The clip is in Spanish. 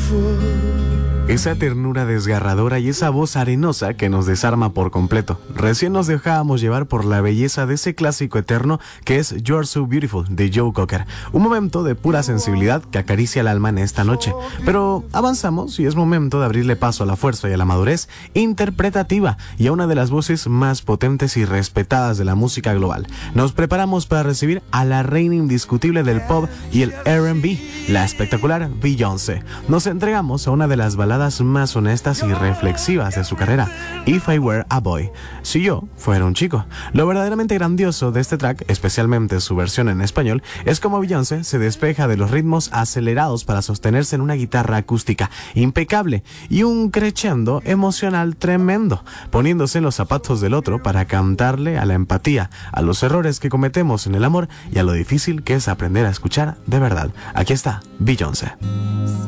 Esa ternura desgarradora y esa voz arenosa que nos desarma por completo. Recién nos dejábamos llevar por la belleza de ese clásico eterno que es You're So Beautiful de Joe Cocker. Un momento de pura sensibilidad que acaricia el alma en esta noche. Pero avanzamos y es momento de abrirle paso a la fuerza y a la madurez interpretativa y a una de las voces más potentes y respetadas de la música global. Nos preparamos para recibir a la reina indiscutible del pop y el R&B, la espectacular Beyoncé. Nos entregamos a una de las baladas más honestas y reflexivas de su carrera, If I Were a Boy, si yo fuera un chico. Lo verdaderamente grandioso de este track, especialmente su versión en español, es como Beyoncé se despeja de los ritmos acelerados para sostenerse en una guitarra acústica impecable y un crescendo emocional tremendo, poniéndose en los zapatos del otro para cantarle a la empatía, a los errores que cometemos en el amor y a lo difícil que es aprender a escuchar de verdad. Aquí está Beyoncé.